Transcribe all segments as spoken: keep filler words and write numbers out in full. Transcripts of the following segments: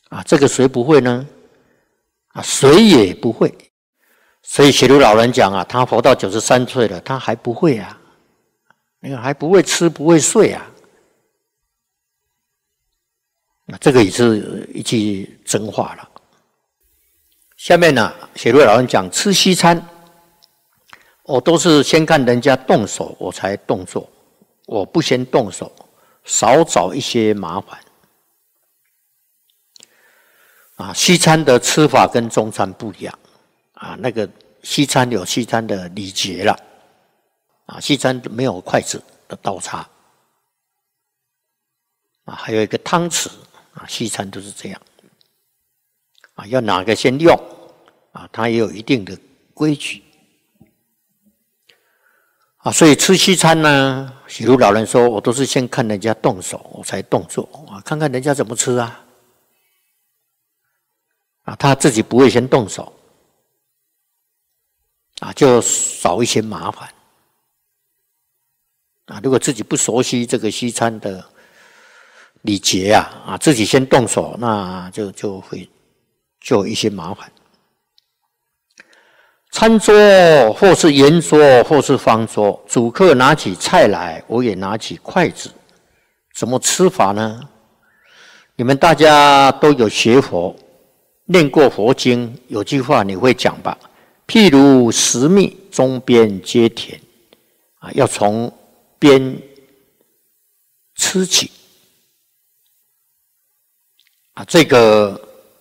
啊，这个谁不会呢？啊，谁也不会。所以写如老人讲啊，他活到九十三岁了，他还不会啊，那个还不会吃，不会睡啊。那这个也是一句真话了。下面呢，写如老人讲吃西餐，我都是先看人家动手，我才动作，我不先动手，少找一些麻烦。啊，西餐的吃法跟中餐不一样啊，那个西餐有西餐的礼节了，啊，西餐没有筷子的刀叉，啊，还有一个汤匙，啊，西餐都是这样，啊，要哪个先用，啊，它也有一定的规矩，啊，所以吃西餐呢，许如老人说，我都是先看人家动手，我才动作，啊，看看人家怎么吃啊。啊，他自己不会先动手，啊，就少一些麻烦。啊，如果自己不熟悉这个西餐的礼节啊，啊，自己先动手，那就就会就有一些麻烦。餐桌或是圆桌或是方桌，主客拿起菜来，我也拿起筷子，怎么吃法呢？你们大家都有学佛。念过佛经，有句话你会讲吧？譬如食蜜，中边皆甜，啊，要从边吃起。啊，这个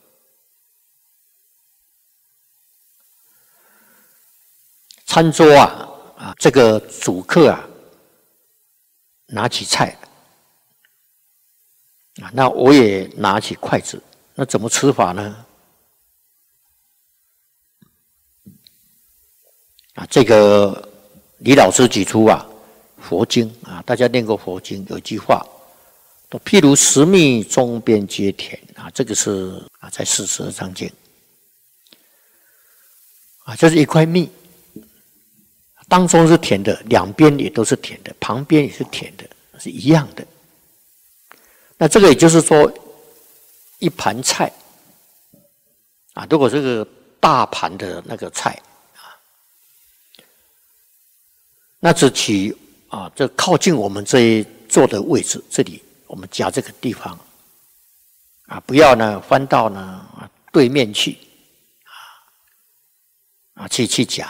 餐桌啊，啊，这个主客啊，拿起菜，啊，那我也拿起筷子，那怎么吃法呢？啊，这个李老师举出啊，佛经啊，大家念过佛经，有一句话，譬如食蜜，中边皆甜啊，这个是啊，在四十二章经啊，就是一块蜜，当中是甜的，两边也都是甜的，旁边也是甜的，是一样的。那这个也就是说，一盘菜啊，如果这个大盘的那个菜。那只取啊，这靠近我们这一坐的位置，这里我们夹这个地方啊，不要呢翻到呢对面去啊，啊去去夹，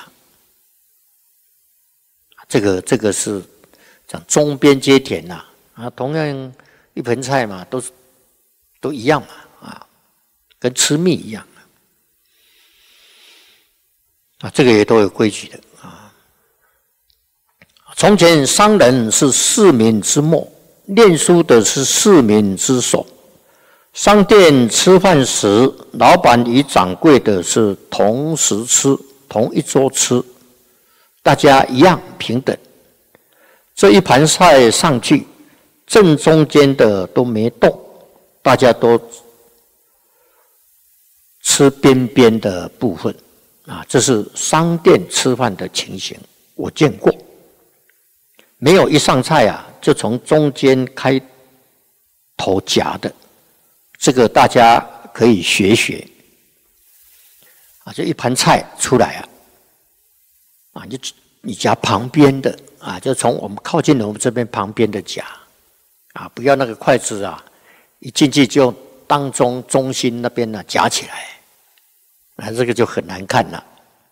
这个这个是讲中边皆甜呐啊，同样一盆菜嘛，都是都一样嘛啊，跟吃蜜一样啊，这个也都有规矩的。从前商人是市民之末，念书的是市民之首。商店吃饭时，老板与掌柜的是同时吃，同一桌吃，大家一样平等。这一盘菜上去，正中间的都没动，大家都吃边边的部分啊，这是商店吃饭的情形，我见过。没有一上菜啊，就从中间开头夹的，这个大家可以学学啊。这一盘菜出来啊，啊，你你夹旁边的啊，就从我们靠近我们这边旁边的夹啊，不要那个筷子啊，一进去就当中中心那边呢、啊、夹起来，啊，这个就很难看了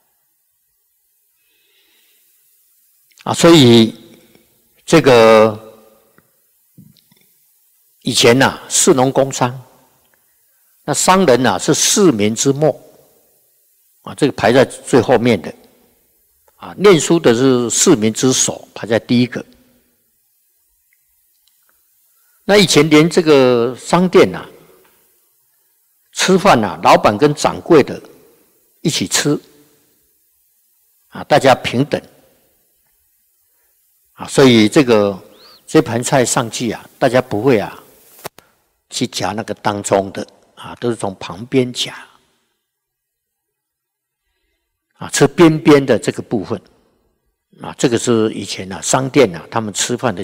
啊，所以。这个以前呐、啊，士农工商，那商人呐、啊、是市民之末，啊，这个排在最后面的，啊，念书的是市民之首，排在第一个。那以前连这个商店呐、啊，吃饭呐、啊，老板跟掌柜的一起吃，啊，大家平等。啊，所以这个这盘菜上去啊，大家不会啊去夹那个当中的啊，都是从旁边夹啊，吃边边的这个部分啊，这个是以前啊商店啊他们吃饭的